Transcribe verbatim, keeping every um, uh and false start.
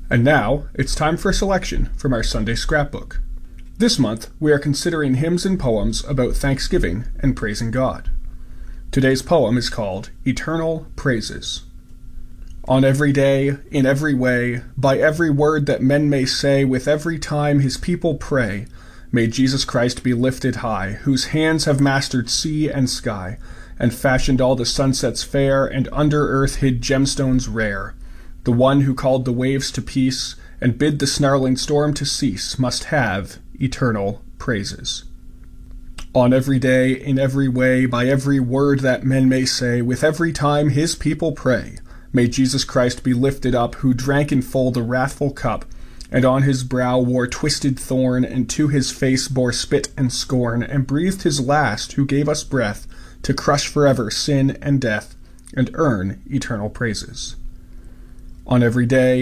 And now, it's time for a selection from our Sunday scrapbook. This month, we are considering hymns and poems about thanksgiving and praising God. Today's poem is called Eternal Praises. On every day, in every way, by every word that men may say, with every time his people pray, may Jesus Christ be lifted high, whose hands have mastered sea and sky, and fashioned all the sunsets fair, and under earth hid gemstones rare. The one who called the waves to peace, and bid the snarling storm to cease, must have eternal praises. On every day, in every way, by every word that men may say, with every time his people pray, may Jesus Christ be lifted up, who drank in full the wrathful cup, and on his brow wore twisted thorn, and to his face bore spit and scorn, and breathed his last, who gave us breath, to crush forever sin and death, and earn eternal praises. On every day,